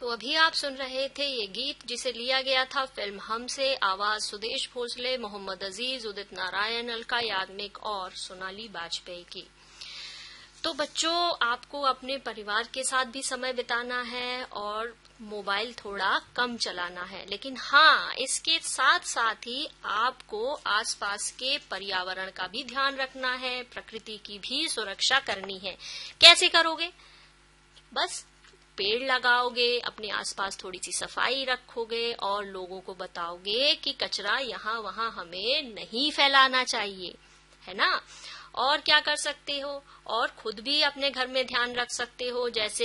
तो अभी आप सुन रहे थे ये गीत जिसे लिया गया था फिल्म हम से। आवाज सुदेश भोसले, मोहम्मद अजीज, उदित नारायण, अलका याग्निक और सोनाली बाजपेयी की। तो बच्चों, आपको अपने परिवार के साथ भी समय बिताना है और मोबाइल थोड़ा कम चलाना है, लेकिन हाँ, इसके साथ साथ ही आपको आसपास के पर्यावरण का भी ध्यान रखना है, प्रकृति की भी सुरक्षा करनी है। कैसे करोगे? बस पेड़ लगाओगे, अपने आसपास थोड़ी सी सफाई रखोगे और लोगों को बताओगे कि कचरा यहाँ वहाँ हमें नहीं फैलाना चाहिए, है ना। और क्या कर सकते हो? और खुद भी अपने घर में ध्यान रख सकते हो, जैसे